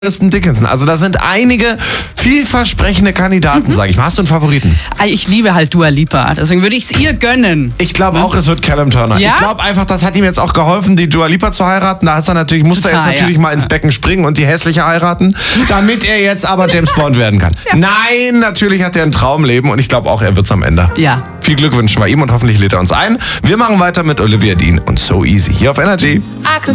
Kristen Dickinson. Also da sind einige vielversprechende Kandidaten, sage ich mal. Hast du einen Favoriten? Ich liebe halt Dua Lipa, deswegen würde ich es ihr gönnen. Ich glaube auch, es wird Callum Turner. Ja? Ich glaube einfach, das hat ihm jetzt auch geholfen, die Dua Lipa zu heiraten. Da musste er jetzt natürlich mal ins Becken springen und die hässliche heiraten, damit er jetzt aber James Bond werden kann. Ja. Nein, natürlich hat er ein Traumleben und ich glaube auch, er wird es am Ende. Ja. Viel Glück wünschen wir ihm und hoffentlich lädt er uns ein. Wir machen weiter mit Olivia Dean und So Easy hier auf Energy.